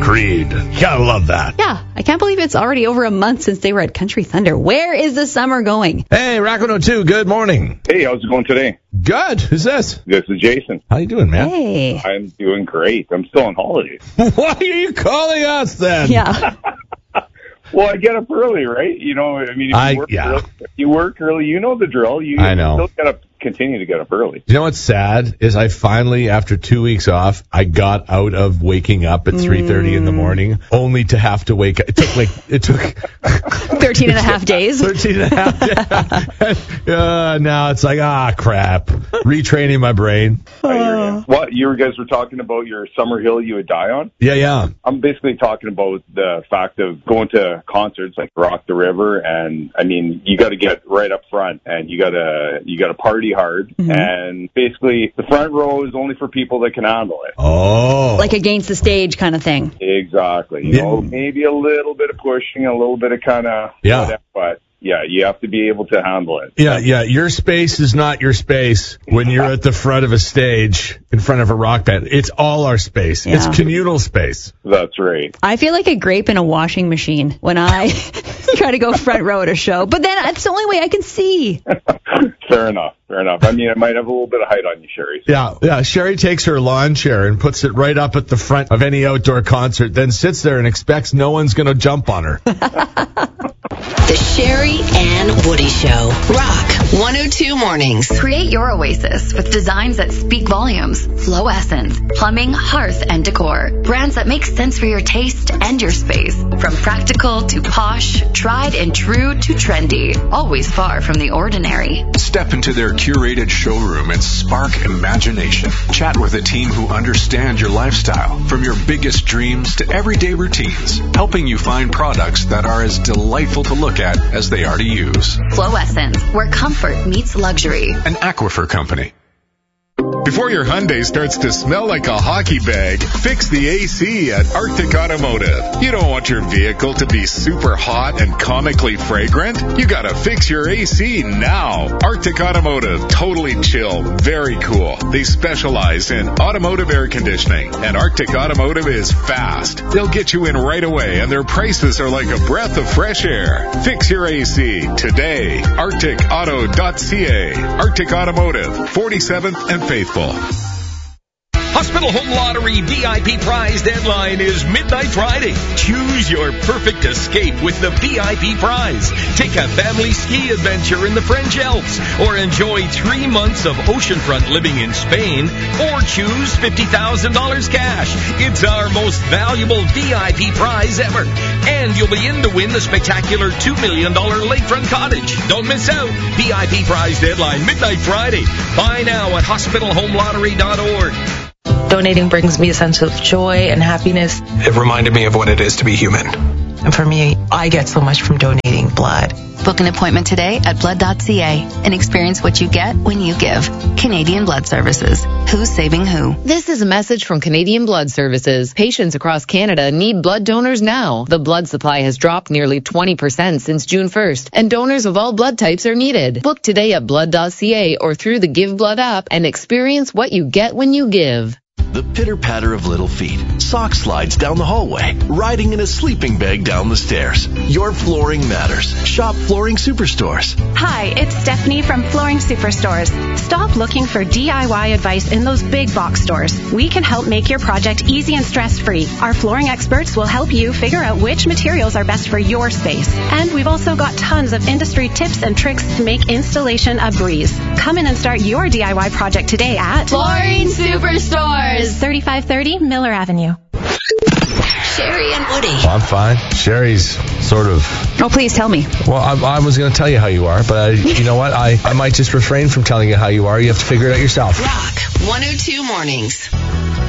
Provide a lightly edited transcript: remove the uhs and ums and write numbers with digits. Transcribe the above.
Creed. Gotta love that. Yeah, I can't believe it's already over a month since they were at Country Thunder. Where is the summer going? Hey, Rock 102, good morning. Hey, how's it going today? Good. Who's this? This is Jason. How you doing, man? Hey. I'm doing great. I'm still on holidays. Why are you calling us then? Yeah. Well, I get up early, right? You know, I mean, if you work early, you know the drill. I know. You still got to continue to get up early. You know what's sad is I finally, after 2 weeks off, I got out of waking up at 3:30 in the morning, only to have to wake up. It took 13 and a half days. 13 and a half days. Now it's like, crap. Retraining my brain. What, you guys were talking about your summer hill you would die on? Yeah. I'm basically talking about the fact of going to concerts like Rock the River, and I mean, you got to get right up front, and you got to party hard, and basically the front row is only for people that can handle it. Oh. Like against the stage kind of thing. Exactly. You know, maybe a little bit of pushing, a little bit of kind of whatever, but yeah, you have to be able to handle it. Yeah. Your space is not your space when you're at the front of a stage in front of a rock band. It's all our space. Yeah. It's communal space. That's right. I feel like a grape in a washing machine when I try to go front row at a show, but then that's the only way I can see. Fair enough. I mean, it might have a little bit of height on you, Sherry. Yeah. Sherry takes her lawn chair and puts it right up at the front of any outdoor concert, then sits there and expects no one's going to jump on her. The Sherry and Woody Show. Rock 102 mornings. Create your oasis with designs that speak volumes. Flow Essence, plumbing, hearth, and decor. Brands that make sense for your taste and your space. From practical to posh, tried and true to trendy. Always far from the ordinary. Step into their curated showroom and spark imagination. Chat with a team who understand your lifestyle, from your biggest dreams to everyday routines, helping you find products that are as delightful to look at as they are to use. Flow Essence, where comfort meets luxury. An Aquifer company. Before your Hyundai starts to smell like a hockey bag, fix the AC at Arctic Automotive. You don't want your vehicle to be super hot and comically fragrant? You gotta fix your AC now. Arctic Automotive, totally chill, very cool. They specialize in automotive air conditioning, and Arctic Automotive is fast. They'll get you in right away, and their prices are like a breath of fresh air. Fix your AC today. ArcticAuto.ca. Arctic Automotive, 47th and Faithful. Hospital Home Lottery VIP prize deadline is midnight Friday. Choose your perfect escape with the VIP prize. Take a family ski adventure in the French Alps, or enjoy 3 months of oceanfront living in Spain, or choose $50,000 cash. It's our most valuable VIP prize ever. And you'll be in to win the spectacular $2 million lakefront cottage. Don't miss out. VIP prize deadline midnight Friday. Buy now at hospitalhomelottery.org. Donating brings me a sense of joy and happiness. It reminded me of what it is to be human. And for me, I get so much from donating blood. Book an appointment today at blood.ca and experience what you get when you give. Canadian Blood Services. Who's saving who? This is a message from Canadian Blood Services. Patients across Canada need blood donors now. The blood supply has dropped nearly 20% since June 1st, and donors of all blood types are needed. Book today at blood.ca or through the Give Blood app and experience what you get when you give. The pitter-patter of little feet, sock slides down the hallway, riding in a sleeping bag down the stairs. Your flooring matters. Shop Flooring Superstores. Hi, it's Stephanie from Flooring Superstores. Stop looking for DIY advice in those big box stores. We can help make your project easy and stress-free. Our flooring experts will help you figure out which materials are best for your space. And we've also got tons of industry tips and tricks to make installation a breeze. Come in and start your DIY project today at Flooring Superstores. 3530 Miller Avenue. Sherry and Woody. Well, I'm fine. Sherry's sort of... Oh, please tell me. Well, I was going to tell you how you are, but you know what? I might just refrain from telling you how you are. You have to figure it out yourself. Rock 102 mornings.